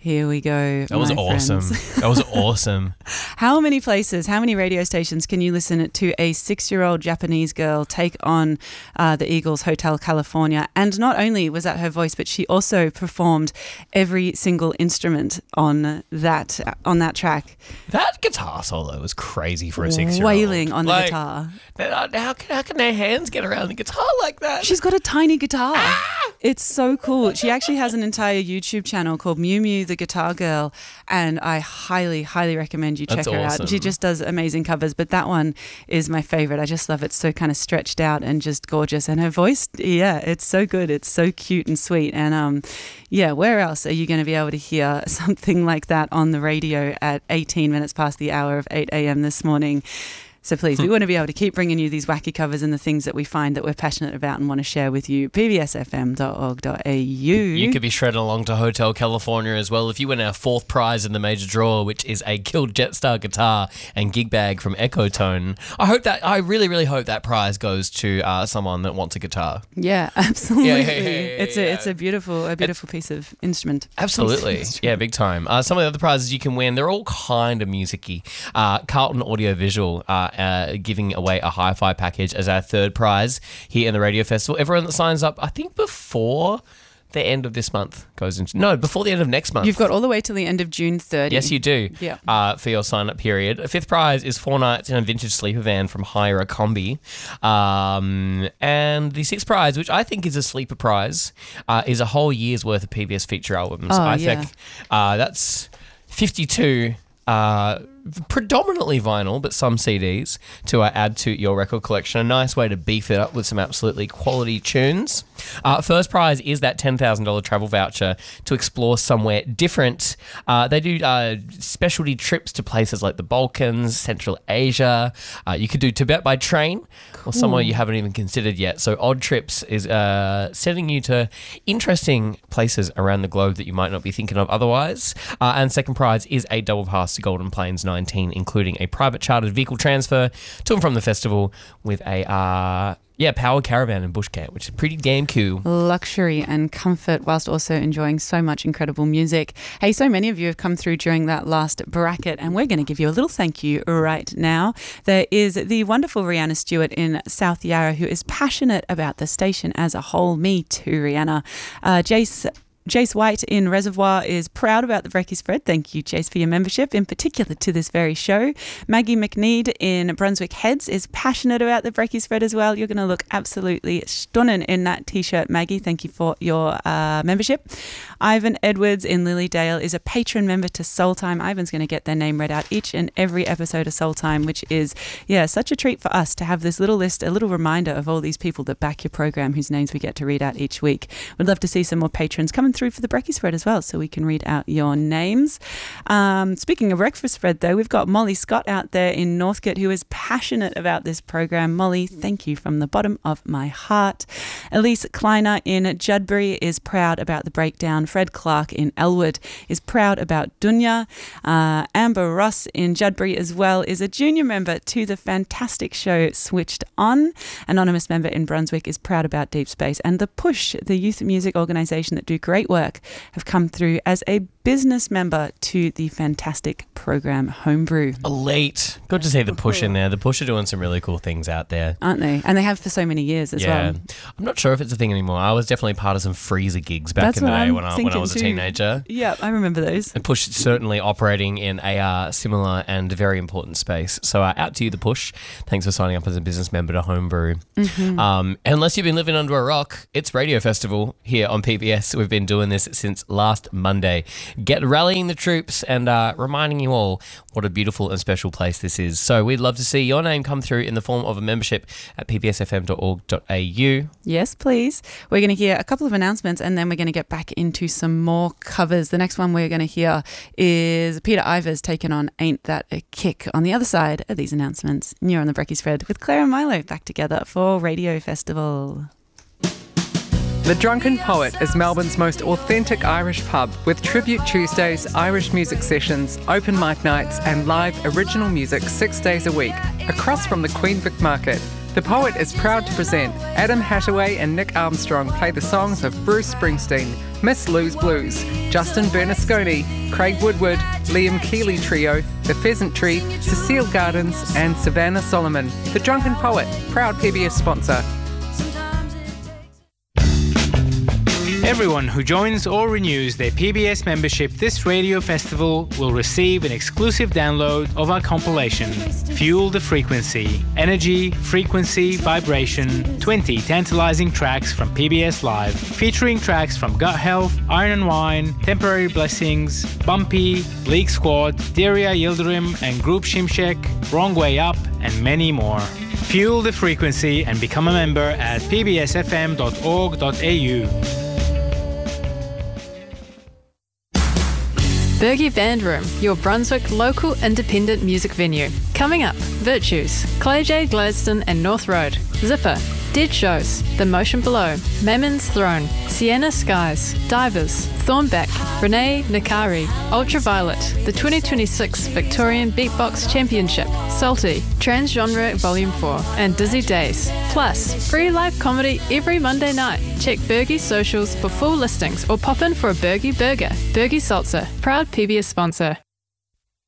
Here we go. That was awesome. That was awesome. How many places, how many radio stations can you listen to a 6-year-old Japanese girl take on the Eagles' Hotel California? And not only was that her voice, but she also performed every single instrument on that track. That guitar solo was crazy for a 6-year-old. Wailing on the guitar. How can their hands get around the guitar like that? She's got a tiny guitar. It's so cool. She actually has an entire YouTube channel called Mew Mew the Guitar Girl, and I highly, highly recommend you check her out. She just does amazing covers, but that one is my favorite. I just love it. So kind of stretched out and just gorgeous. And her voice, it's so good. It's so cute and sweet. And where else are you going to be able to hear something like that on the radio at 18 minutes past the hour of 8 a.m. this morning? So please, we want to be able to keep bringing you these wacky covers and the things that we find that we're passionate about and want to share with you. pbsfm.org.au. You could be shredding along to Hotel California as well if you win our 4th prize in the major draw, which is a Killed Jetstar guitar and gig bag from Ecotone. I really, really hope that prize goes to someone that wants a guitar. Yeah, absolutely. Yeah. It's a beautiful piece of instrument. Absolutely. Yeah, big time. Some of the other prizes you can win, they're all kind of music-y. Carlton Audiovisual giving away a hi-fi package as our 3rd prize here in the Radio Festival. Everyone that signs up, I think before the end of this month before the end of next month. You've got all the way till the end of June 30. Yes, you do. Yeah. For your sign-up period. A 5th prize is 4 nights in a vintage sleeper van from Hire a Combi. And the 6th prize, which I think is a sleeper prize, is a whole year's worth of PBS feature albums. I think that's 52 predominantly vinyl, but some CDs to add to your record collection. A nice way to beef it up with some absolutely quality tunes. First prize is that $10,000 travel voucher to explore somewhere different. They do specialty trips to places like the Balkans, Central Asia. You could do Tibet by train or somewhere you haven't even considered yet. So Odd Trips is sending you to interesting places around the globe that you might not be thinking of otherwise. And second prize is a double pass to Golden Plains 19, including a private chartered vehicle transfer to and from the festival with a powered caravan and bush camp, which is pretty damn cool. Luxury and comfort whilst also enjoying so much incredible music. Hey, so many of you have come through during that last bracket, and we're going to give you a little thank you right now. There is the wonderful Rihanna Stewart in South Yarra, who is passionate about the station as a whole. Me too, Rihanna. Jace White in Reservoir is proud about the Brekkie Spread. Thank you, Jace, for your membership, in particular to this very show. Maggie McNeid in Brunswick Heads is passionate about the Brekkie Spread as well. You're going to look absolutely stunning in that T-shirt, Maggie. Thank you for your membership. Ivan Edwards in Lilydale is a patron member to Soul Time. Ivan's going to get their name read out each and every episode of Soul Time, which is, such a treat for us to have this little list, a little reminder of all these people that back your program whose names we get to read out each week. We'd love to see some more patrons coming through for the Brekkie Spread as well, so we can read out your names. Speaking of breakfast spread, though, we've got Molly Scott out there in Northcote who is passionate about this program. Molly, thank you from the bottom of my heart. Elise Kleiner in Judbury is proud about the breakdown. Fred Clark in Elwood is proud about Dunya. Amber Ross in Judbury as well is a junior member to the fantastic show Switched On. Anonymous member in Brunswick is proud about Deep Space. And The Push, the youth music organisation that do great work, have come through as a business member to the fantastic program Homebrew. Elite. Good to see The Push in there. The Push are doing some really cool things out there. Aren't they? And they have for so many years as well. I'm not sure if it's a thing anymore. I was definitely part of some freezer gigs back in the day when I was a teenager. Yeah, I remember those. And Push is certainly operating in a similar and very important space. So out to you, The Push. Thanks for signing up as a business member to Homebrew. Mm-hmm. Unless you've been living under a rock, it's Radio Festival here on PBS. We've been doing this since last Monday. Get rallying the troops and reminding you all what a beautiful and special place this is. So we'd love to see your name come through in the form of a membership at pbsfm.org.au. Yes, please. We're going to hear a couple of announcements and then we're going to get back into some more covers. The next one we're going to hear is Peter Ivers taking on Ain't That a Kick. On the other side of these announcements, you're on the Brekkie Spread with Claire and Milo back together for Radio Festival. The Drunken Poet is Melbourne's most authentic Irish pub with Tribute Tuesdays, Irish music sessions, open mic nights and live original music 6 days a week across from the Queen Vic Market. The Poet is proud to present Adam Hattaway and Nick Armstrong play the songs of Bruce Springsteen, Miss Lou's Blues, Justin Bernasconi, Craig Woodward, Liam Keeley Trio, The Pheasant Tree, Cecile Gardens and Savannah Solomon. The Drunken Poet, proud PBS sponsor. Everyone who joins or renews their PBS membership this radio festival will receive an exclusive download of our compilation, Fuel the Frequency, Energy, Frequency, Vibration, 20 tantalizing tracks from PBS Live, featuring tracks from Gut Health, Iron and Wine, Temporary Blessings, Bumpy, League Squad, Daria Yildirim and Group Shimshek, Wrong Way Up, and many more. Fuel the Frequency and become a member at pbsfm.org.au. Bergie Band Room, your Brunswick local independent music venue. Coming up, Virtues, Clay J. Gladstone and North Road, Zipper, Dead Shows, The Motion Below, Mammon's Throne, Sienna Skies, Divers, Thornback, Renee Nakari, Ultraviolet, the 2026 Victorian Beatbox Championship, Salty, Transgenre Volume 4, and Dizzy Days. Plus, free live comedy every Monday night. Check Bergie's socials for full listings or pop in for a Bergie burger. Bergie Salsa, proud PBS sponsor.